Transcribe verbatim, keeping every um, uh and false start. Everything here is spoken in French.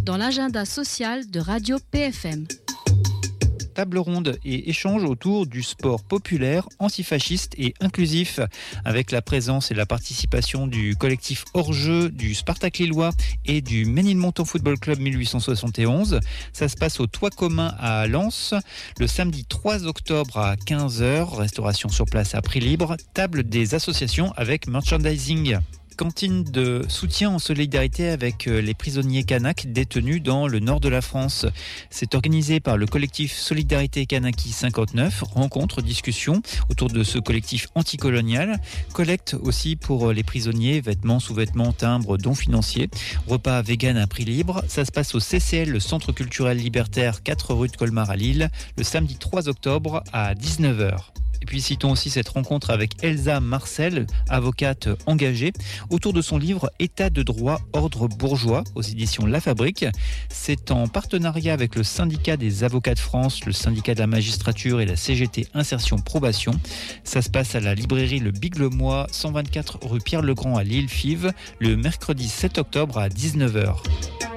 dans l'agenda social de Radio P F M. Table ronde et échange autour du sport populaire, antifasciste et inclusif, avec la présence et la participation du collectif Hors-Jeu, du Spartak Lillois et du Ménilmontant Football Club mille huit cent soixante et onze. Ça se passe au Toit commun à Lens, le samedi trois octobre à quinze heures, restauration sur place à prix libre, table des associations avec merchandising. Cantine de soutien en solidarité avec les prisonniers kanaks détenus dans le nord de la France. C'est organisé par le collectif Solidarité Kanaki cinquante-neuf. Rencontre, discussion autour de ce collectif anticolonial. Collecte aussi pour les prisonniers, vêtements, sous-vêtements, timbres, dons financiers. Repas vegan à prix libre. Ça se passe au C C L, le Centre culturel libertaire, quatre rue de Colmar à Lille, le samedi trois octobre à dix-neuf heures. Et puis citons aussi cette rencontre avec Elsa Marcel, avocate engagée, autour de son livre « État de droit, ordre bourgeois » aux éditions La Fabrique. C'est en partenariat avec le syndicat des avocats de France, le syndicat de la magistrature et la C G T Insertion Probation. Ça se passe à la librairie Le Biglemois, cent vingt-quatre rue Pierre-Legrand à Lille-Fives, le mercredi sept octobre à dix-neuf heures.